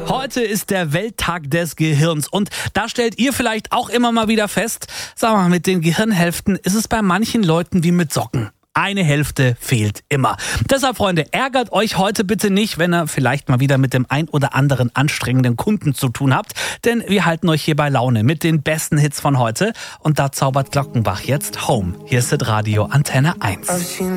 Heute ist der Welttag des Gehirns und da stellt ihr vielleicht auch immer mal wieder fest, sag mal, mit den Gehirnhälften ist es bei manchen Leuten wie mit Socken. Eine Hälfte fehlt immer. Deshalb, Freunde, ärgert euch heute bitte nicht, wenn ihr vielleicht mal wieder mit dem ein oder anderen anstrengenden Kunden zu tun habt. Denn wir halten euch hier bei Laune mit den besten Hits von heute. Und da zaubert Glockenbach jetzt Home. Hier ist das Radio Antenne 1.